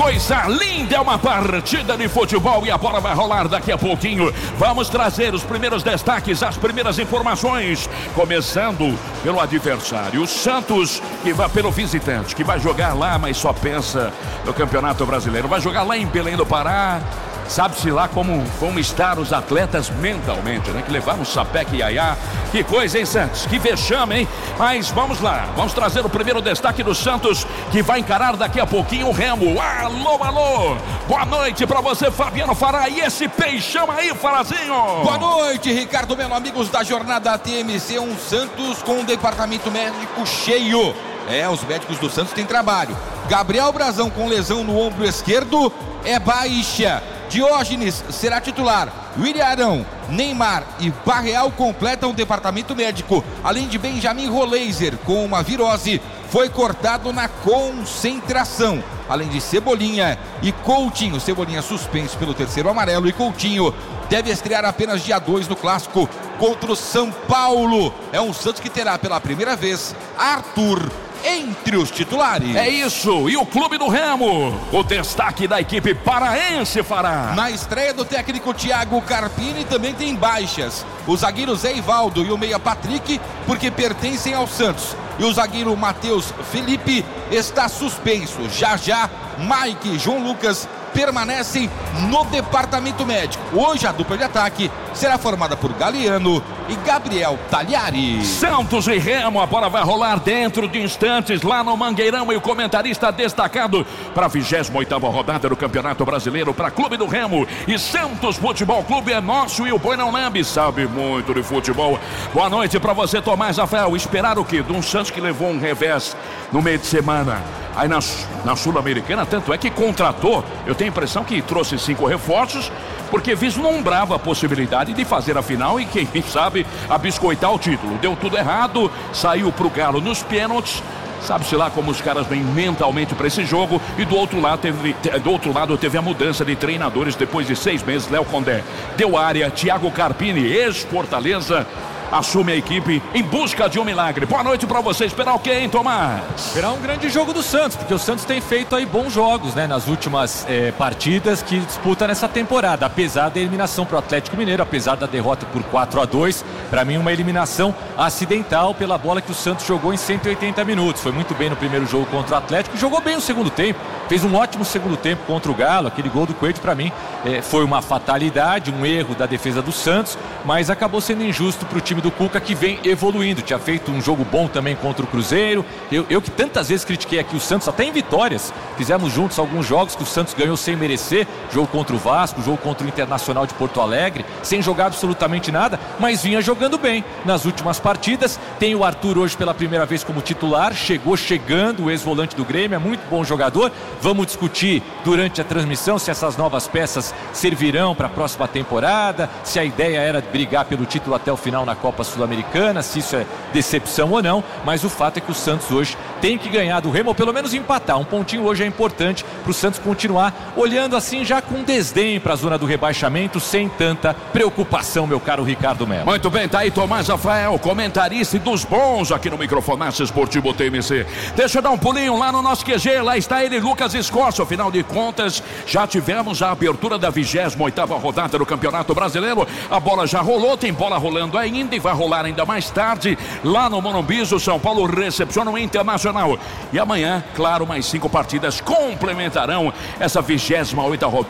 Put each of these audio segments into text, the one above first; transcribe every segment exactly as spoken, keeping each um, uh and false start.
coisa linda, é uma partida de futebol e a bola vai rolar daqui a pouquinho. Vamos trazer os primeiros destaques, as primeiras informações, começando pelo adversário, o Santos, que vai pelo visitante, que vai jogar lá, mas só pensa no Campeonato Brasileiro. Vai jogar lá em Belém do Pará. Sabe-se lá como vão estar os atletas mentalmente, né? Que levaram o Sapeca e Yaya. Que coisa, hein, Santos? Que vexame, hein? Mas vamos lá, vamos trazer o primeiro destaque do Santos, que vai encarar daqui a pouquinho o Remo. Alô, alô! Boa noite pra você, Fabiano Fará. E esse peixão aí, Farazinho? Boa noite, Ricardo Melo, amigos da jornada T M C. Um Santos com um departamento médico cheio. É, os médicos do Santos têm trabalho. Gabriel Brazão com lesão no ombro esquerdo é baixa. Diógenes será titular. William Arão, Neymar e Barreal completam o departamento médico. Além de Benjamin Roleiser, com uma virose, foi cortado na concentração. Além de Cebolinha e Coutinho. Cebolinha suspenso pelo terceiro amarelo e Coutinho deve estrear apenas dia dois no clássico contra o São Paulo. É um Santos que terá pela primeira vez Arthur entre os titulares. É isso, e o Clube do Remo, o destaque da equipe paraense, Fará. Na estreia do técnico Thiago Carpini também tem baixas. O zagueiro Zé Ivaldo e o meia Patrick, porque pertencem ao Santos. E o zagueiro Matheus Felipe está suspenso. Já já, Mike e João Lucas permanecem no departamento médico. Hoje a dupla de ataque será formada por Galeano e Gabriel Tagliari. Santos e Remo, a bola vai rolar dentro de instantes lá no Mangueirão, e o comentarista destacado para a vigésima oitava rodada do Campeonato Brasileiro para Clube do Remo e Santos Futebol Clube é nosso, e o Boi não lambe, sabe muito de futebol. Boa noite para você, Tomás Rafael. Esperar o quê? De um Santos que levou um revés no meio de semana aí na, na Sul-Americana, tanto é que contratou, eu tenho a impressão que trouxe cinco reforços, porque vislumbrava a possibilidade de fazer a final e quem sabe abiscoitar o título. Deu tudo errado, saiu pro Galo nos pênaltis. Sabe-se lá como os caras vêm mentalmente para esse jogo. E do outro lado teve, do outro lado teve a mudança de treinadores depois de seis meses. Léo Condé deu área, Thiago Carpini, ex-Fortaleza, assume a equipe em busca de um milagre. Boa noite pra você. Esperar o quê, hein, Tomás? Esperar um grande jogo do Santos, porque o Santos tem feito aí bons jogos, né, nas últimas eh, partidas que disputa nessa temporada, apesar da eliminação pro Atlético Mineiro, apesar da derrota por quatro a dois, pra mim uma eliminação acidental pela bola que o Santos jogou em cento e oitenta minutos. Foi muito bem no primeiro jogo contra o Atlético, jogou bem no segundo tempo, fez um ótimo segundo tempo contra o Galo. Aquele gol do Coelho pra mim eh, foi uma fatalidade, um erro da defesa do Santos, mas acabou sendo injusto pro time do Cuca, que vem evoluindo. Tinha feito um jogo bom também contra o Cruzeiro. Eu, eu que tantas vezes critiquei aqui o Santos, até em vitórias, fizemos juntos alguns jogos que o Santos ganhou sem merecer, jogo contra o Vasco, jogo contra o Internacional de Porto Alegre, sem jogar absolutamente nada, mas vinha jogando bem nas últimas partidas. Tem o Arthur hoje pela primeira vez como titular, chegou chegando, o ex-volante do Grêmio, é muito bom jogador. Vamos discutir durante a transmissão se essas novas peças servirão para a próxima temporada, se a ideia era brigar pelo título até o final na Copa Sul-Americana, se isso é decepção ou não, mas o fato é que o Santos hoje tem que ganhar do Remo, ou pelo menos empatar. Um pontinho hoje é importante para o Santos continuar olhando assim já com desdém para a zona do rebaixamento, sem tanta preocupação, meu caro Ricardo Melo. Muito bem, tá aí Tomás Rafael, comentarista dos bons aqui no Microfonaço Esportivo T M C. Deixa eu dar um pulinho lá no nosso Q G, lá está ele, Lucas Escócio. Afinal de contas, já tivemos a abertura da vigésima oitava rodada do Campeonato Brasileiro. A bola já rolou, tem bola rolando ainda e vai rolar ainda mais tarde lá no Morumbi. O São Paulo recepciona o Internacional. E amanhã, claro, mais cinco partidas complementarão essa vigésima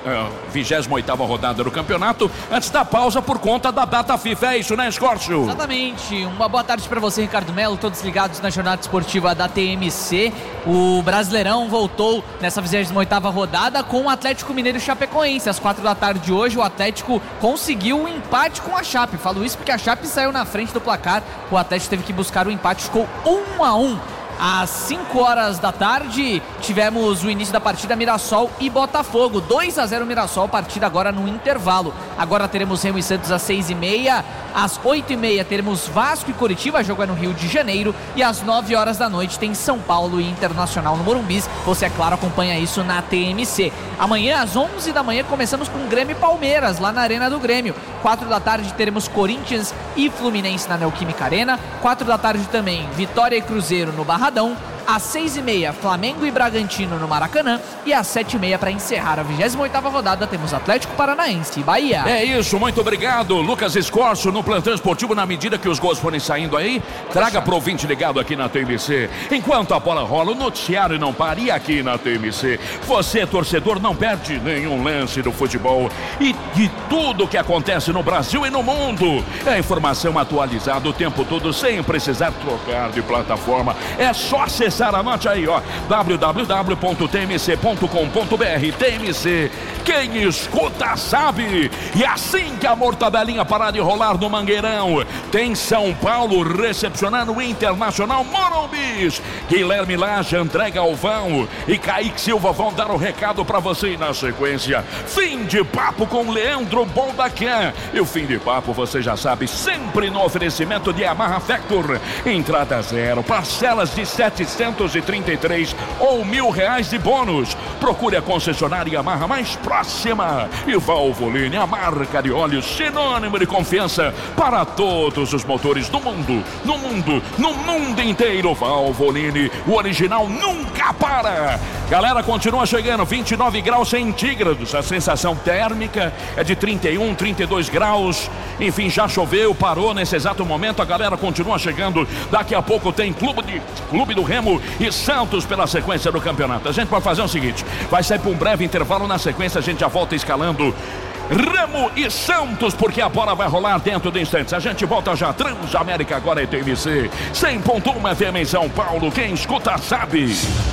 oitava rodada do campeonato, antes da pausa por conta da data FIFA. É isso, né, Escórcio? Exatamente. Uma boa tarde para você, Ricardo Melo, todos ligados na jornada esportiva da T M C. O Brasileirão voltou nessa vigésima oitava rodada com o Atlético Mineiro e Chapecoense. Às quatro da tarde de hoje, o Atlético conseguiu um empate com a Chape. Falo isso porque a Chape saiu na frente do placar. O Atlético teve que buscar o empate, ficou um a um. Às cinco horas da tarde, tivemos o início da partida Mirassol e Botafogo. dois a zero Mirassol, partida agora no intervalo. Agora teremos Remo e Santos às seis e meia. Às oito e meia teremos Vasco e Coritiba, jogo é no Rio de Janeiro. E às nove horas da noite tem São Paulo e Internacional no Morumbi. Você, é claro, acompanha isso na T M C. Amanhã, às onze da manhã, começamos com Grêmio e Palmeiras, lá na Arena do Grêmio. quatro da tarde teremos Corinthians e Fluminense na Neoquímica Arena. quatro da tarde também, Vitória e Cruzeiro no Barradão. Às seis e meia, Flamengo e Bragantino no Maracanã. E às sete e meia, para encerrar a vigésima oitava rodada, temos Atlético Paranaense e Bahia. É isso, muito obrigado, Lucas Escorço, no Plantão Esportivo. Na medida que os gols forem saindo aí, traga pro ouvinte ligado aqui na T M C. Enquanto a bola rola, o noticiário não para. E aqui na T M C, você, torcedor, não perde nenhum lance do futebol e de tudo que acontece no Brasil e no mundo. É informação atualizada o tempo todo, sem precisar trocar de plataforma. É só acessar, anote aí, ó, w w w ponto t m c ponto com ponto b r. T M C, quem escuta sabe. E assim que a mortadelinha parar de rolar no Mangueirão, tem São Paulo recepcionando o Internacional Morumbis. Guilherme Lage, André Galvão e Kaique Silva vão dar o recado pra você. E na sequência, fim de papo com Leandro Boldacan. E o fim de papo, você já sabe, sempre no oferecimento de Yamaha Factor. Entrada zero, parcelas de setecentos e trinta e três ou mil reais de bônus. Procure a concessionária Yamaha mais próxima. E Valvoline, a marca de óleo sinônimo de confiança para todos os motores do mundo, no mundo, no mundo inteiro. Valvoline, o original nunca para. Galera, continua chegando, vinte e nove graus centígrados. A sensação térmica é de trinta e um, trinta e dois graus. Enfim, já choveu, parou nesse exato momento. A galera continua chegando. Daqui a pouco tem Clube, de, Clube do Remo e Santos pela sequência do campeonato. A gente pode fazer o seguinte, vai sair para um breve intervalo. Na sequência a gente já volta escalando Remo e Santos, porque a bola vai rolar dentro de instantes. A gente volta já. Transamérica agora é T M C cem ponto um F M em São Paulo. Quem escuta sabe.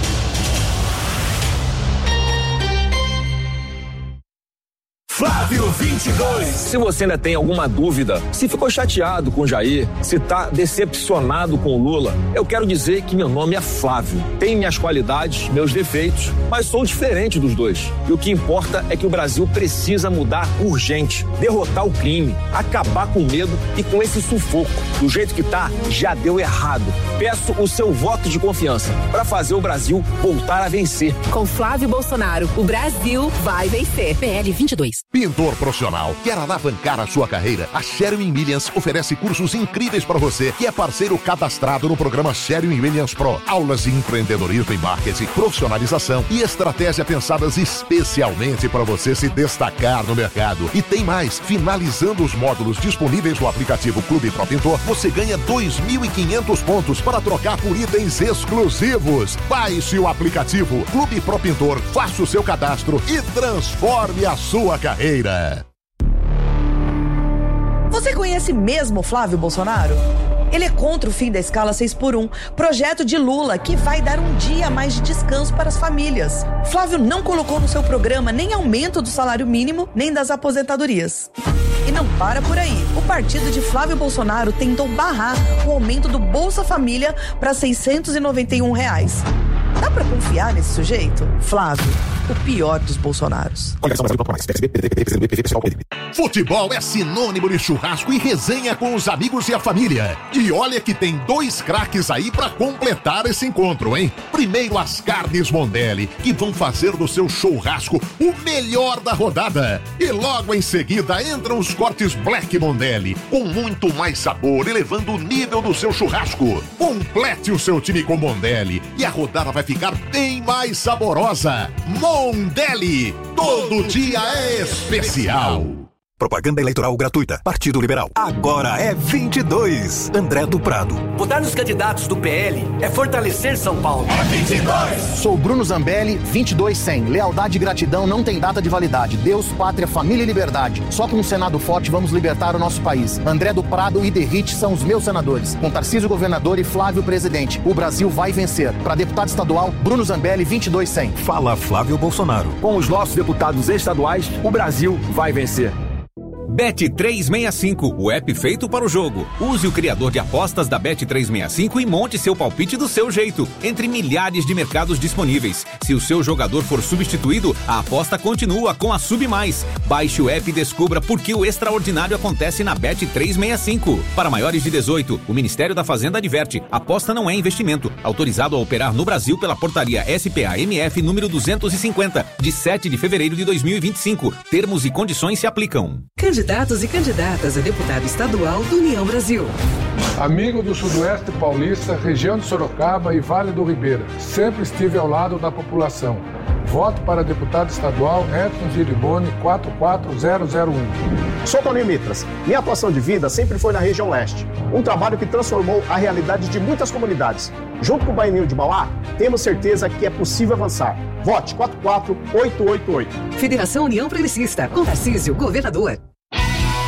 Flávio vinte e dois. Se você ainda tem alguma dúvida, se ficou chateado com o Jair, se tá decepcionado com o Lula, eu quero dizer que meu nome é Flávio. Tenho minhas qualidades, meus defeitos, mas sou diferente dos dois. E o que importa é que o Brasil precisa mudar urgente, derrotar o crime, acabar com o medo e com esse sufoco. Do jeito que tá, já deu errado. Peço o seu voto de confiança para fazer o Brasil voltar a vencer. Com Flávio Bolsonaro, o Brasil vai vencer. P L vinte e dois. Pintor profissional, quer alavancar a sua carreira? A Sherwin-Williams oferece cursos incríveis para você que é parceiro cadastrado no programa Sherwin-Williams Pro. Aulas de empreendedorismo e marketing, profissionalização e estratégia pensadas especialmente para você se destacar no mercado. E tem mais, finalizando os módulos disponíveis no aplicativo Clube Pro Pintor, você ganha dois mil e quinhentos pontos para trocar por itens exclusivos. Baixe o aplicativo Clube Pro Pintor, faça o seu cadastro e transforme a sua carreira. Você conhece mesmo Flávio Bolsonaro? Ele é contra o fim da escala seis por um, projeto de Lula que vai dar um dia a mais de descanso para as famílias. Flávio não colocou no seu programa nem aumento do salário mínimo, nem das aposentadorias. E não para por aí. O partido de Flávio Bolsonaro tentou barrar o aumento do Bolsa Família para seiscentos e noventa e um reais. Dá pra confiar nesse sujeito? Flávio, o pior dos Bolsonaros. Futebol é sinônimo de churrasco e resenha com os amigos e a família. E olha que tem dois craques aí pra completar esse encontro, hein? Primeiro as carnes Mondelli, que vão fazer do seu churrasco o melhor da rodada. E logo em seguida entram os cortes Black Mondelli, com muito mais sabor, elevando o nível do seu churrasco. Complete o seu time com Mondelli e a rodada vai ficar bem mais saborosa. Mondelli, todo dia é especial. Propaganda eleitoral gratuita. Partido Liberal. Agora é vinte e dois. André do Prado. Votar nos candidatos do P L é fortalecer São Paulo. É vinte e dois. Sou Bruno Zambelli, vinte e dois cem. Lealdade e gratidão não tem data de validade. Deus, pátria, família e liberdade. Só com um Senado forte vamos libertar o nosso país. André do Prado e Derrite são os meus senadores. Com Tarcísio governador e Flávio presidente. O Brasil vai vencer. Para deputado estadual, Bruno Zambelli, vinte e dois cem. Fala Flávio Bolsonaro. Com os nossos deputados estaduais, o Brasil vai vencer. Bet trezentos e sessenta e cinco, o app feito para o jogo. Use o criador de apostas da Bet trezentos e sessenta e cinco e monte seu palpite do seu jeito, entre milhares de mercados disponíveis. Se o seu jogador for substituído, a aposta continua com a Sub Mais. Baixe o app e descubra por que o extraordinário acontece na Bet trezentos e sessenta e cinco. Para maiores de dezoito, o Ministério da Fazenda adverte: aposta não é investimento. Autorizado a operar no Brasil pela portaria S P A M F número duzentos e cinquenta, de sete de fevereiro de dois mil e vinte e cinco. Termos e condições se aplicam. Candidato candidatos e candidatas a deputado estadual do União Brasil. Amigo do Sudoeste Paulista, região de Sorocaba e Vale do Ribeira, sempre estive ao lado da população. Voto para deputado estadual Edson Giriboni quatro quatro zero zero um. Sou Toninho Mitras. Minha atuação de vida sempre foi na região leste. Um trabalho que transformou a realidade de muitas comunidades. Junto com o Baianinho de Mauá, temos certeza que é possível avançar. Vote quatro quatro oito oito oito. Federação União Progressista. Com Tarcísio, governador.